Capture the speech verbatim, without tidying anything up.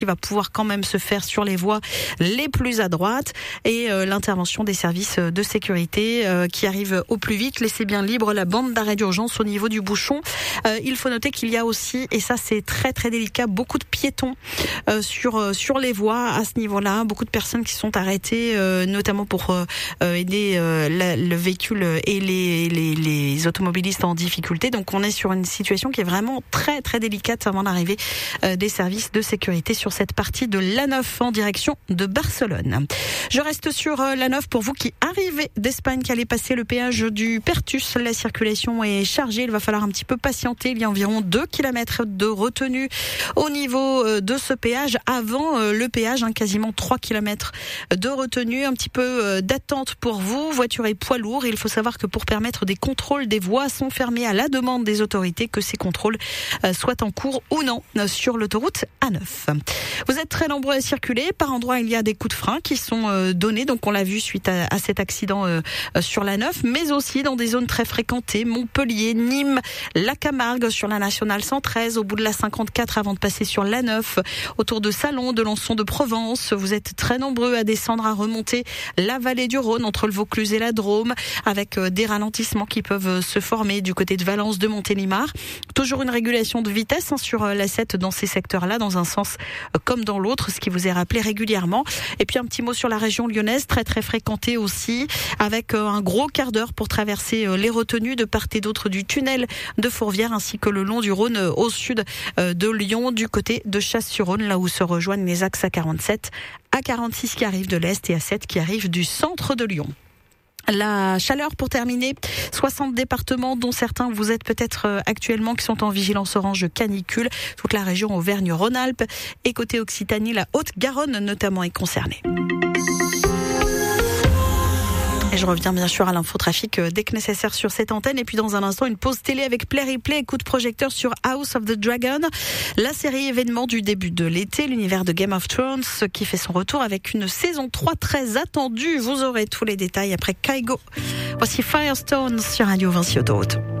qui va pouvoir quand même se faire sur les voies les plus à droite et euh, l'intervention des services de sécurité euh, qui arrivent au plus vite. Laissez bien libre la bande d'arrêt d'urgence au niveau du bouchon. Euh, il faut noter qu'il y a aussi, et ça c'est très très délicat, beaucoup de piétons euh, sur euh, sur les voies à ce niveau-là. Beaucoup de personnes qui sont arrêtées, euh, notamment pour euh, aider euh, la, le véhicule et les, les les automobilistes en difficulté. Donc on est sur une situation qui est vraiment très très délicate avant l'arrivée euh, des services de sécurité sur cette partie de l'A neuf en direction de Barcelone. Je reste sur l'A neuf pour vous qui arrivez d'Espagne, qui allez passer le péage du Pertus. La circulation est chargée, il va falloir un petit peu patienter. Il y a environ deux kilomètres de retenue au niveau de ce péage. Avant le péage, hein, quasiment trois kilomètres de retenue. Un petit peu d'attente pour vous, voitures et poids lourds. Il faut savoir que pour permettre des contrôles, des voies sont fermées à la demande des autorités, que ces contrôles soient en cours ou non sur l'autoroute A neuf. Vous êtes très nombreux à circuler. Par endroits, il y a des coups de frein qui sont euh, donnés. Donc, on l'a vu suite à, à cet accident euh, sur l'A neuf, mais aussi dans des zones très fréquentées. Montpellier, Nîmes, la Camargue sur la nationale cent treize, au bout de la cinquante-quatre avant de passer sur l'A neuf, autour de Salon, de Lançon de Provence. Vous êtes très nombreux à descendre, à remonter la vallée du Rhône entre le Vaucluse et la Drôme, avec euh, des ralentissements qui peuvent se former du côté de Valence, de Montélimar. Toujours une régulation de vitesse hein, sur euh, l'A sept dans ces secteurs-là, dans un sens euh, comme dans l'autre, ce qui vous est rappelé régulièrement. Et puis un petit mot sur la région lyonnaise, très très fréquentée aussi, avec euh, un gros quart d'heure pour traverser euh, les retenues de part et d'autre du tunnel de Fourvière, ainsi que le long du Rhône euh, au sud euh, de Lyon, du côté de Chasse-sur-Rhône, là où se rejoignent les axes A quarante-sept, A quarante-six qui arrivent de l'Est et A sept qui arrivent du centre de Lyon. La chaleur pour terminer, soixante départements dont certains vous êtes peut-être actuellement qui sont en vigilance orange canicule. Toute la région Auvergne-Rhône-Alpes et côté Occitanie, la Haute-Garonne notamment est concernée. Et je reviens bien sûr à l'infotrafic dès que nécessaire sur cette antenne. Et puis dans un instant, une pause télé avec Play Replay, coup de projecteur sur House of the Dragon, la série événement du début de l'été, l'univers de Game of Thrones qui fait son retour avec une saison trois très attendue. Vous aurez tous les détails après Kaigo. Voici Firestone sur Radio Vinci Autoroute.